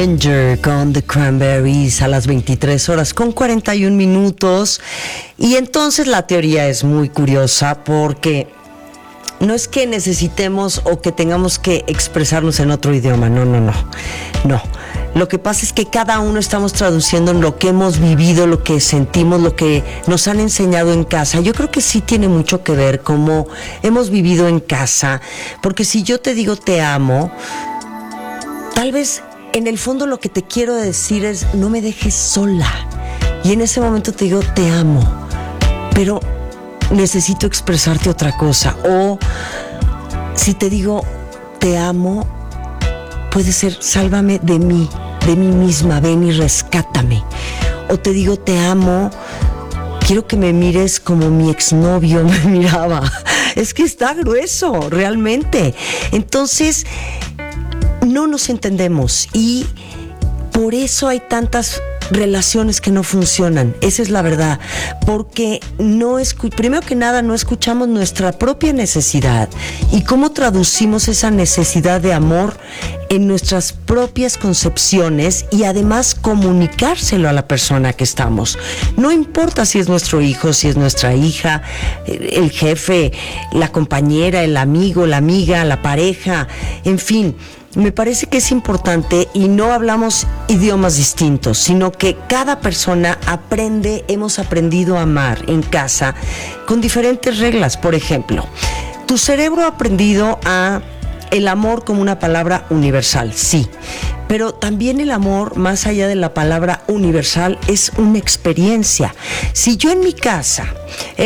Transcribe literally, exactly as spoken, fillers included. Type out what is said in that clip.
Avenger con The Cranberries a las veintitrés horas con cuarenta y un minutos. Y entonces la teoría es muy curiosa porque no es que necesitemos o que tengamos que expresarnos en otro idioma, no, no, no, no. Lo que pasa es que cada uno estamos traduciendo lo que hemos vivido, lo que sentimos, lo que nos han enseñado en casa. Yo creo que sí tiene mucho que ver cómo hemos vivido en casa, porque si yo te digo te amo, tal vez en el fondo lo que te quiero decir es no me dejes sola. Y en ese momento te digo te amo, pero necesito expresarte otra cosa. O si te digo te amo, puede ser sálvame de mí, de mí misma, ven y rescátame. O te digo te amo, quiero que me mires como mi exnovio me miraba. Es que está grueso, realmente. Entonces, no nos entendemos y por eso hay tantas relaciones que no funcionan. Esa es la verdad, porque no escu- primero que nada no escuchamos nuestra propia necesidad y cómo traducimos esa necesidad de amor en nuestras propias concepciones y además comunicárselo a la persona que estamos. No importa si es nuestro hijo, si es nuestra hija, el jefe, la compañera, el amigo, la amiga, la pareja, en fin. Me parece que es importante y no hablamos idiomas distintos, sino que cada persona aprende, hemos aprendido a amar en casa con diferentes reglas. Por ejemplo, tu cerebro ha aprendido a el amor como una palabra universal, sí, pero también el amor, más allá de la palabra universal, es una experiencia. Si yo en mi casa